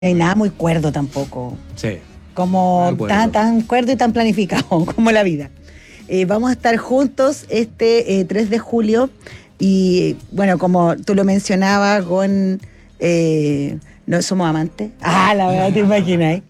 No hay nada muy cuerdo tampoco. Sí. Como tan cuerdo y tan planificado como la vida. Vamos a estar juntos este 3 de julio y bueno, como tú lo mencionabas, Gon, no somos amantes. La verdad, te imaginas.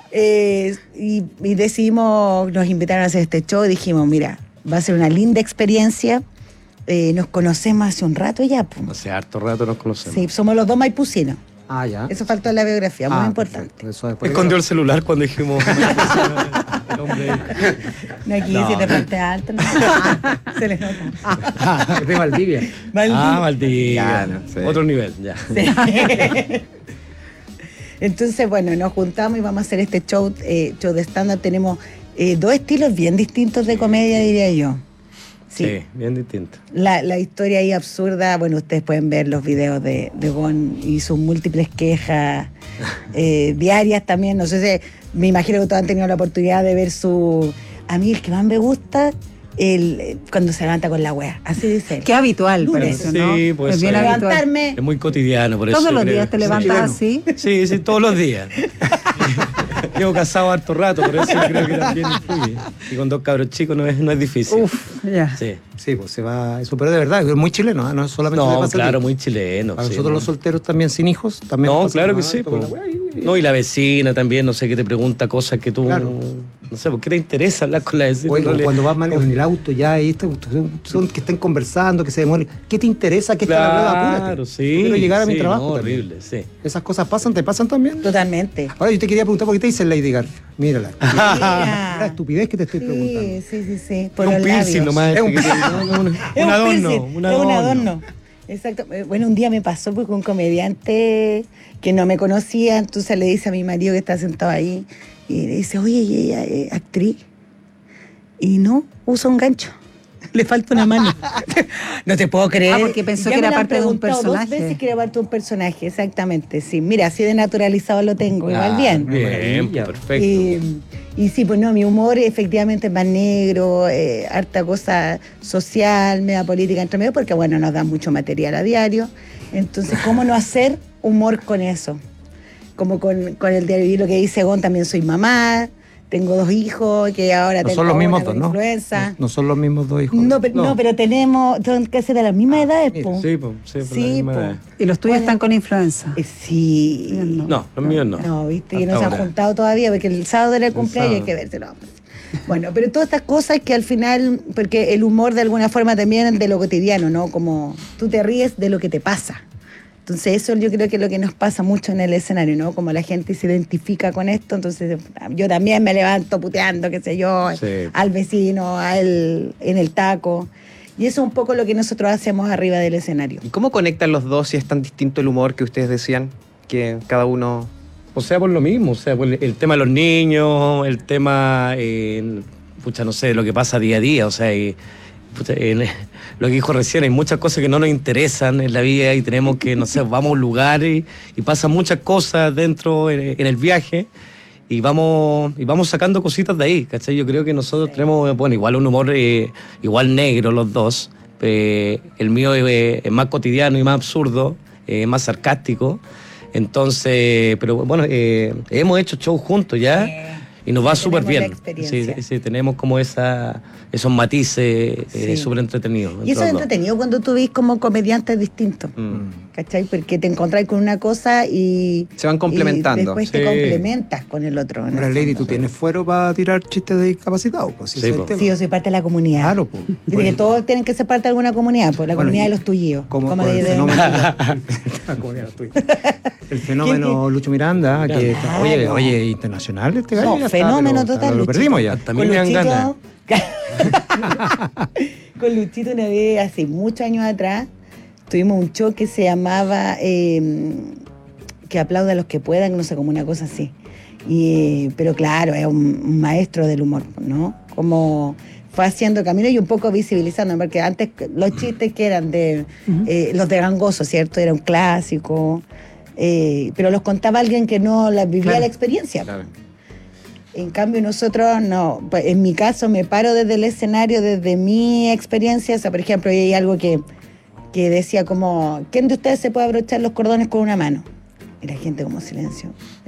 Y decidimos, nos invitaron a hacer este show y dijimos, mira, va a ser una linda experiencia. Nos conocemos hace un rato ya. Hace harto rato nos conocemos. Sí, somos los dos maipucinos. Ya. Eso faltó en la biografía, muy importante. Escondió el celular cuando dijimos el hombre. No, aquí si te parte alto, no. Se les nota. Es de Valdivia. Valdivia. Sí. Otro nivel, ya. Sí. Entonces, bueno, nos juntamos y vamos a hacer este show de stand-up. Tenemos dos estilos bien distintos de comedia, diría yo. Sí, bien distinto. La historia ahí absurda, bueno, ustedes pueden ver los videos de Gon y sus múltiples quejas diarias también. No sé si, me imagino que todos han tenido la oportunidad de ver su... A mí el que más me gusta, cuando se levanta con la wea, así dice. Qué habitual, Lunes. por eso, ¿no? Sí, pues es bien habitual. Levantarme. Es muy cotidiano, por eso. Todos los creo. días te levantas así. Sí, todos los días. Llevo casado harto rato, por eso creo que también influye. Y con dos cabros chicos no es difícil. Ya. Sí. Sí, pues se va eso, pero de verdad, es muy chileno, no es solamente No, le pasa a ti. claro, muy chileno. Para sí, nosotros ¿no? los solteros también sin hijos, también No, pasa claro que nada, sí. con la Po. wea y- No, y la vecina también, no sé, qué te pregunta cosas que tú... Claro. No sé, ¿por qué te interesa hablar con la vecina? Oye, No le- cuando vas mal en el auto ya ahí son que estén conversando, que se demoren. ¿Qué te interesa? ¿Qué está la rueda? Apúrate. Claro, sí. Yo quiero llegar a mi sí, trabajo no, también. horrible, sí. Esas cosas pasan, ¿te pasan también? Totalmente. Ahora yo te quería preguntar, ¿por qué te dice Lady Gaga? Mírala. Mira. La estupidez que te estoy preguntando. Sí. Por Es un los piercing labios. nomás. Es un que- Es un adorno. piercing, es un adorno. Exacto. Bueno, un día me pasó porque un comediante que no me conocía, entonces le dice a mi marido que está sentado ahí, y le dice, oye, ¿y ella es actriz? Y no, usa un gancho. Le falta una mano. No te puedo creer. porque pensó Ya que me era lo han parte de un preguntado personaje. 2 veces que era parte de un personaje, exactamente. Sí, mira, así de naturalizado lo tengo, igual bien. Bien, pues, perfecto. Y sí, pues no, mi humor efectivamente es más negro, harta cosa social, media política entre medio, porque bueno, nos dan mucho material a diario. Entonces, ¿cómo no hacer humor con eso? Como con el diario, y lo que dice Gon, también soy mamá, tengo 2 hijos, que ahora No tengo son los mismos una dos, con ¿no? influenza. No son los mismos dos hijos. No, pero tenemos, son casi de las mismas edades, mira, po. Sí, pues, sí, por la Sí, misma po. edad. Y los tuyos Bueno. están con influenza. Sí. No, los míos no. No, viste, que Hasta no se han ahora. juntado todavía, porque el sábado era el cumpleaños y hay sábado. que vérselo. Bueno, pero todas estas cosas que al final, porque el humor de alguna forma también es de lo cotidiano, ¿no? Como tú te ríes de lo que te pasa. Entonces eso yo creo que es lo que nos pasa mucho en el escenario, ¿no? Como la gente se identifica con esto, entonces yo también me levanto puteando, qué sé yo, Sí. al vecino, a él en el taco. Y eso es un poco lo que nosotros hacemos arriba del escenario. ¿Y cómo conectan los dos si es tan distinto el humor que ustedes decían? Que cada uno... O sea, por lo mismo, o sea, por el tema de los niños, el tema, pucha, no sé, lo que pasa día a día, o sea, pucha, lo que dijo recién, hay muchas cosas que no nos interesan en la vida y tenemos que, no sé, vamos a un lugar y pasan muchas cosas dentro en el viaje y vamos sacando cositas de ahí, ¿cachai? Yo creo que nosotros tenemos, bueno, igual un humor igual negro los dos, el mío es más cotidiano y más absurdo, más sarcástico. Entonces, pero bueno, hemos hecho shows juntos ya y nos va súper tenemos la bien. experiencia. Sí, tenemos como esos matices Sí. súper entretenidos. Y eso es entretenido cuando tú ves como comediantes distintos, ¿cachai? Porque te encontrás con una cosa y... Se van complementando. Y después te Sí. complementas con el otro. en el Ahora, Lady, fondo. tú tienes fuero para tirar chistes de discapacitados. Pues, Sí, ese es el po. tema. Sí, yo soy parte de la comunidad. Claro, pues. Yo creo que todos tienen que ser parte de alguna comunidad, pues la Bueno, comunidad y de los tuyos. Como como con el de- fenómeno, la comunidad tuya. El fenómeno Lucho Miranda, que está, Claro. oye, internacional este gallo. No, ya está, fenómeno pero total, Lo Luchito. perdimos ya. También Con me dan ganas. Con Luchito una vez, hace muchos años atrás, tuvimos un show que se llamaba Que aplauda a los que puedan, no sé, como una cosa así. Pero claro, es un maestro del humor, ¿no? Como fue haciendo camino y un poco visibilizando, porque antes los chistes que eran de los de Gangoso, ¿cierto? Era un clásico, pero los contaba alguien que no vivía Claro. la experiencia. Claro. En cambio nosotros no, pues, en mi caso me paro desde el escenario, desde mi experiencia. O sea, por ejemplo, hay algo que decía como, ¿quién de ustedes se puede abrochar los cordones con una mano? Y la gente como silencio.